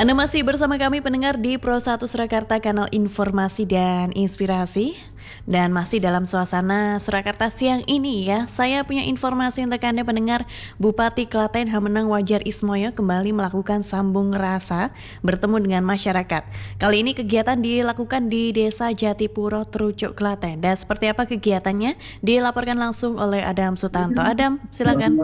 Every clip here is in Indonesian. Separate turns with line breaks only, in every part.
Anda masih bersama kami pendengar di Pro 1 Surakarta, kanal informasi dan inspirasi. Dan masih dalam suasana Surakarta siang ini ya, saya punya informasi untuk Anda pendengar. Bupati Klaten Hamenang Wajar Ismoyo kembali melakukan sambung rasa bertemu dengan masyarakat. Kali ini kegiatan dilakukan di Desa Jatipuro, Trucuk, Klaten. Dan seperti apa kegiatannya? Dilaporkan langsung oleh Adam Sutanto. Adam, silakan.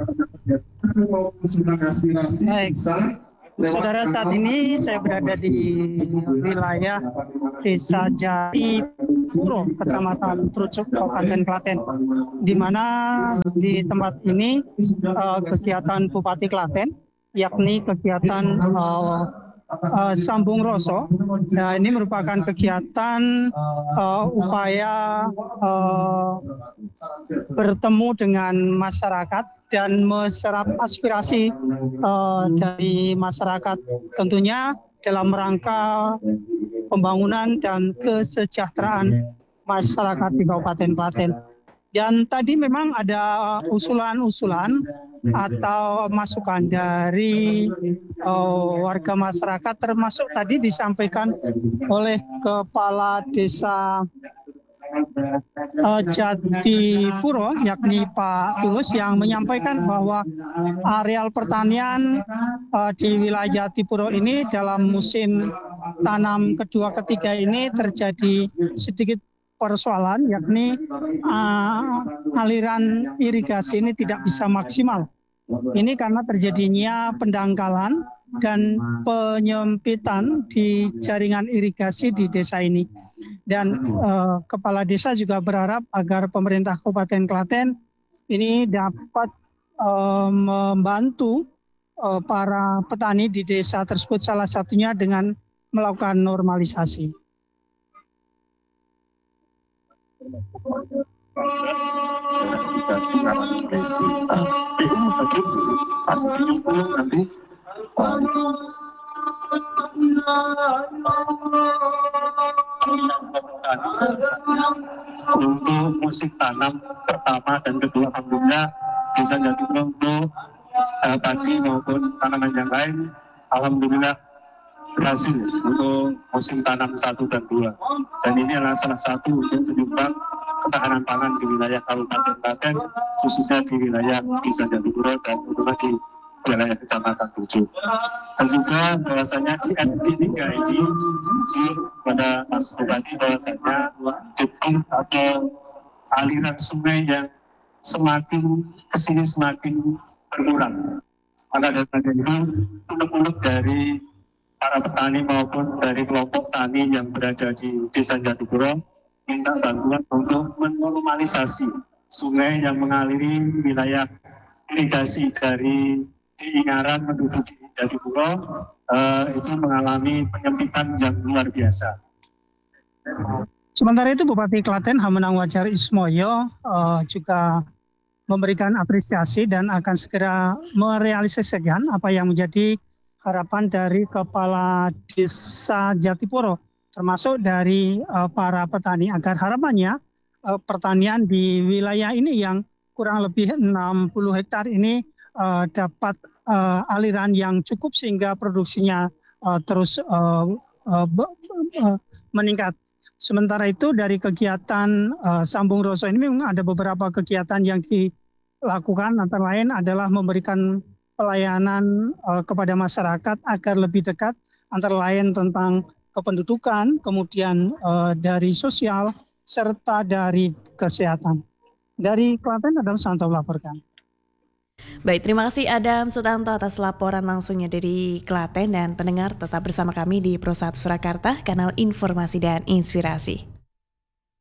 Baik, saudara, saat ini saya berada di wilayah Desa Jatipuro, Kecamatan Trucuk, Kabupaten Klaten, di mana di tempat ini kegiatan Bupati Klaten, yakni kegiatan Sambung Roso. Nah, ini merupakan kegiatan upaya bertemu dengan masyarakat dan menyerap aspirasi dari masyarakat, tentunya dalam rangka pembangunan dan kesejahteraan masyarakat di Kabupaten Klaten. Dan tadi memang ada usulan-usulan atau masukan dari warga masyarakat, termasuk tadi disampaikan oleh Kepala Desa Jatipuro, yakni Pak Tulus, yang menyampaikan bahwa areal pertanian di wilayah Jatipuro ini dalam musim tanam kedua ketiga ini terjadi sedikit persoalan, yakni aliran irigasi ini tidak bisa maksimal. Ini karena terjadinya pendangkalan dan penyempitan di jaringan irigasi di desa ini. Dan Kepala Desa juga berharap agar pemerintah Kabupaten Klaten ini dapat membantu para petani di desa tersebut, salah satunya dengan melakukan normalisasi.
Untuk musim tanam pertama dan kedua, alhamdulillah Desa Jatipuro untuk padi maupun tanaman yang lain, alhamdulillah berhasil untuk musim tanam 1 dan 2. Dan ini adalah salah satu untuk menyumbang ketahanan pangan di wilayah Kabupaten Klaten, khususnya di wilayah Desa Jatipuro dan terutama di wilayah Kecamatan Trucuk. Dan juga bahwasanya di NT3 ini pada Mas Bupati bahwasanya debit atau aliran sungai yang semakin kesini semakin berkurang. Maka dari itu unek-unek dari para petani maupun dari kelompok tani yang berada di Desa Jatipuro minta bantuan untuk menormalisasi sungai yang mengaliri wilayah irigasi dari Ingaran menuju di Jatipuro itu mengalami penyempitan yang luar biasa.
Sementara itu Bupati Klaten Hamenang Wajar Ismoyo juga memberikan apresiasi dan akan segera merealisasikan apa yang menjadi harapan dari Kepala Desa Jatipuro, termasuk dari para petani, agar harapannya pertanian di wilayah ini yang kurang lebih 60 hektar ini dapat aliran yang cukup sehingga produksinya terus meningkat. Sementara itu dari kegiatan Sambung Roso ini memang ada beberapa kegiatan yang dilakukan, antara lain adalah memberikan pelayanan kepada masyarakat agar lebih dekat, antara lain tentang kependudukan, kemudian dari sosial, serta dari kesehatan. Dari Klaten, Adam Sutanto melaporkan.
Baik, terima kasih Adam Sutanto atas laporan langsungnya dari Klaten, dan pendengar tetap bersama kami di Pro 1 Surakarta, kanal informasi dan inspirasi.